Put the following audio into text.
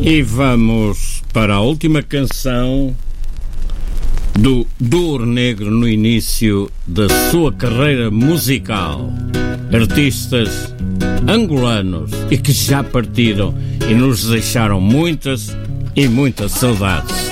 E vamos para a última canção do Duo Negro no início da sua carreira musical. Artistas angolanos e que já partiram e nos deixaram muitas e muitas saudades.